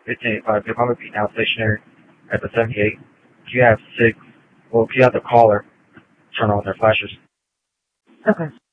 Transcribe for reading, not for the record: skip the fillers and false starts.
1585. Your mom would be now stationary at the 78. If you have the caller turn on their flashes. Okay.